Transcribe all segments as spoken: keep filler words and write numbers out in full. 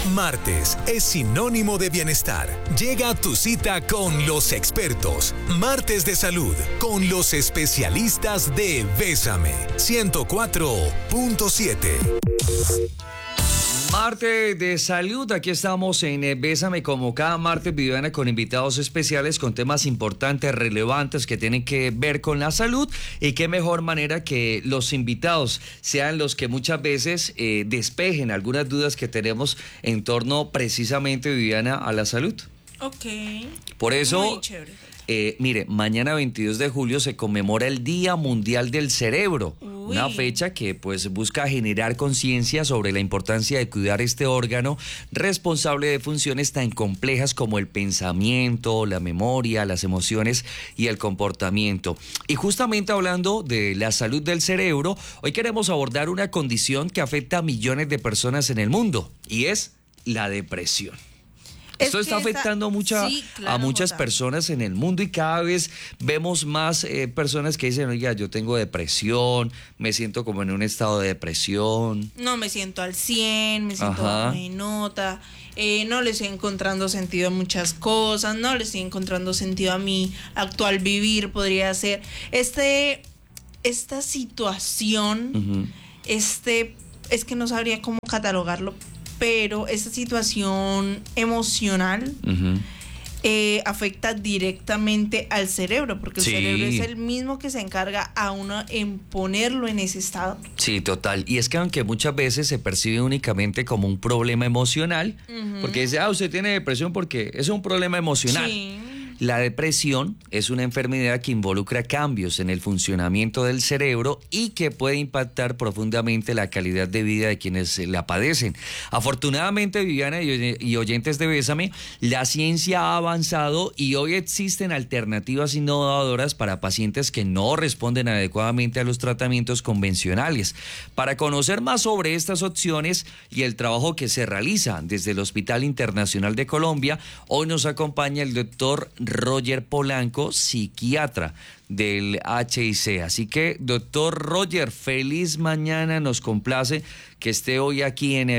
Martes es sinónimo de bienestar. Llega a tu cita con los expertos. Martes de salud con los especialistas de Bésame. ciento cuatro punto siete. Martes de salud, aquí estamos en eh, Bésame como cada martes, Viviana, con invitados especiales con temas importantes, relevantes que tienen que ver con la salud, y qué mejor manera que los invitados sean los que muchas veces eh, despejen algunas dudas que tenemos en torno precisamente, Viviana, a la salud. Ok. Por eso, muy chévere. Eh, mire, mañana veintidós de julio se conmemora el Día Mundial del Cerebro, Uy. una fecha que pues busca generar conciencia sobre la importancia de cuidar este órgano responsable de funciones tan complejas como el pensamiento, la memoria, las emociones y el comportamiento. Y justamente hablando de la salud del cerebro, hoy queremos abordar una condición que afecta a millones de personas en el mundo, y es la depresión. Esto Es está que afectando esta- mucha, sí, claro, a muchas Jota. personas en el mundo, y cada vez vemos más eh, personas que dicen, oiga, yo tengo depresión, me siento como en un estado de depresión. No me siento al cien, me siento Ajá. bajo de nota, eh, no le estoy encontrando sentido a muchas cosas, no le estoy encontrando sentido a mi actual vivir, podría ser. Este, esta situación, Ujú. este, es que no sabría cómo catalogarlo, pero esta situación emocional Ujú. eh, afecta directamente al cerebro, porque el Sí. cerebro es el mismo que se encarga a uno en ponerlo en ese estado. Sí, total. Y es que aunque muchas veces se percibe únicamente como un problema emocional, Ujú. porque dice, ah, usted tiene depresión porque es un problema emocional. Sí. La depresión es una enfermedad que involucra cambios en el funcionamiento del cerebro y que puede impactar profundamente la calidad de vida de quienes la padecen. Afortunadamente, Viviana y oy- y oyentes de Bésame, la ciencia ha avanzado y hoy existen alternativas innovadoras para pacientes que no responden adecuadamente a los tratamientos convencionales. Para conocer más sobre estas opciones y el trabajo que se realiza desde el Hospital Internacional de Colombia, hoy nos acompaña el doctor Roger Polanco, psiquiatra del H I C. Así que, doctor Roger, feliz mañana, nos complace que esté hoy aquí en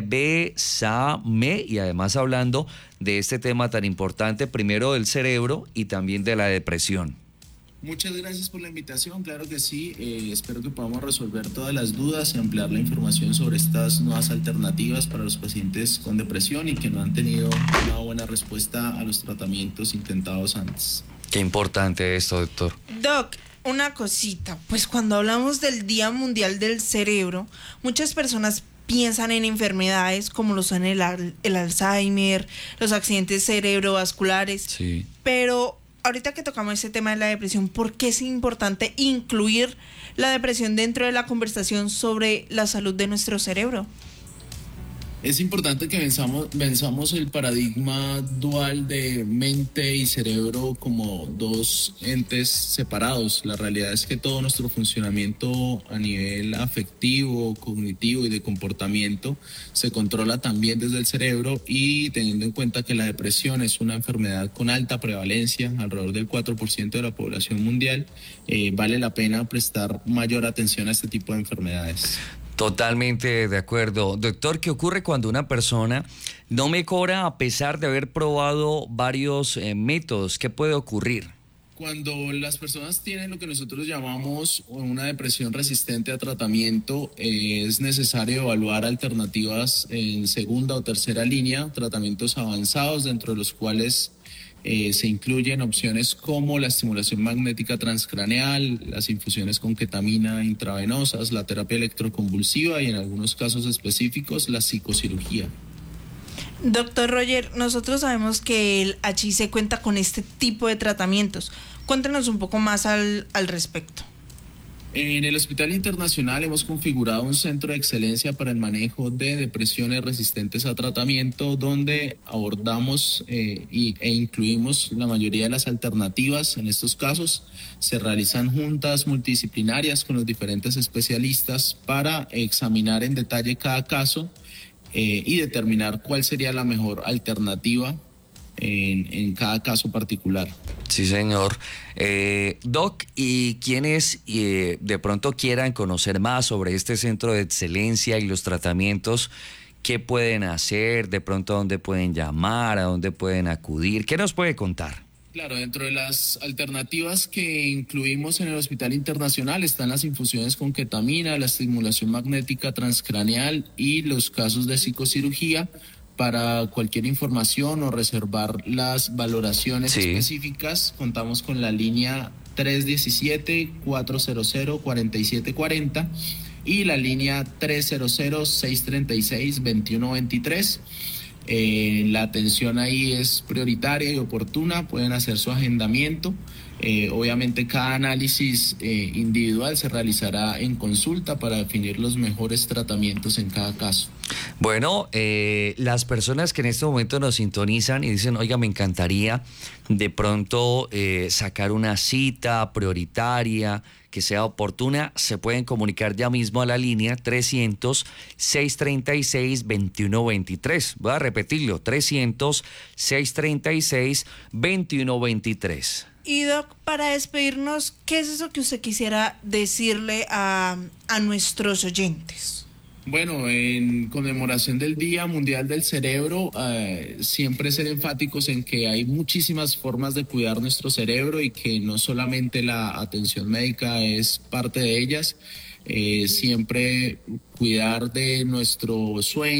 Bésame, y además hablando de este tema tan importante, primero del cerebro y también de la depresión. Muchas gracias por la invitación, claro que sí, eh, espero que podamos resolver todas las dudas y ampliar la información sobre estas nuevas alternativas para los pacientes con depresión y que no han tenido una buena respuesta a los tratamientos intentados antes. Qué importante esto, doctor. Doc, una cosita, pues cuando hablamos del Día Mundial del Cerebro, muchas personas piensan en enfermedades como lo son el, al- el Alzheimer, los accidentes cerebrovasculares, Sí. pero ahorita que tocamos ese tema de la depresión, ¿por qué es importante incluir la depresión dentro de la conversación sobre la salud de nuestro cerebro? Es importante que venzamos, venzamos el paradigma dual de mente y cerebro como dos entes separados. La realidad es que todo nuestro funcionamiento a nivel afectivo, cognitivo y de comportamiento se controla también desde el cerebro, y teniendo en cuenta que la depresión es una enfermedad con alta prevalencia, alrededor del cuatro por ciento de la población mundial, eh, vale la pena prestar mayor atención a este tipo de enfermedades. Totalmente de acuerdo. Doctor, ¿qué ocurre cuando una persona no mejora a pesar de haber probado varios eh, métodos? ¿Qué puede ocurrir? Cuando las personas tienen lo que nosotros llamamos una depresión resistente a tratamiento, eh, es necesario evaluar alternativas en segunda o tercera línea, tratamientos avanzados dentro de los cuales eh, se incluyen opciones como la estimulación magnética transcraneal, las infusiones con ketamina intravenosas, la terapia electroconvulsiva y en algunos casos específicos la psicocirugía. Doctor Roger, nosotros sabemos que el H I C cuenta con este tipo de tratamientos. Cuéntenos un poco más al, al respecto. En el Hospital Internacional hemos configurado un centro de excelencia para el manejo de depresiones resistentes a tratamiento, donde abordamos eh, y, e incluimos la mayoría de las alternativas. En estos casos se realizan juntas multidisciplinarias con los diferentes especialistas para examinar en detalle cada caso eh, y determinar cuál sería la mejor alternativa en, en cada caso particular. Sí, señor. Eh, Doc, y quienes eh, de pronto quieran conocer más sobre este centro de excelencia y los tratamientos ¿Qué pueden hacer? De pronto, ¿a dónde pueden llamar? ¿A dónde pueden acudir? ¿Qué nos puede contar? Claro, dentro de las alternativas que incluimos en el Hospital Internacional están las infusiones con ketamina, la estimulación magnética transcraneal y los casos de psicocirugía. Para cualquier información o reservar las valoraciones sí. específicas, contamos con la línea tres uno siete, cuatro cero cero, cuatro siete cuatro cero y la línea tres cero cero, seis tres seis, dos uno dos tres. Eh, la atención ahí es prioritaria y oportuna, pueden hacer su agendamiento. Eh, obviamente cada análisis eh, individual se realizará en consulta para definir los mejores tratamientos en cada caso. Bueno, eh, las personas que en este momento nos sintonizan y dicen, oiga, me encantaría de pronto eh, sacar una cita prioritaria que sea oportuna, se pueden comunicar ya mismo a la línea trescientos, seiscientos treinta y seis, veintiuno veintitrés. Voy a repetirlo, trescientos, seiscientos treinta y seis, veintiuno veintitrés. Y Doc, para despedirnos, ¿qué es eso que usted quisiera decirle a, a nuestros oyentes? Bueno, en conmemoración del Día Mundial del Cerebro, eh, siempre ser enfáticos en que hay muchísimas formas de cuidar nuestro cerebro y que no solamente la atención médica es parte de ellas, eh, siempre cuidar de nuestro sueño.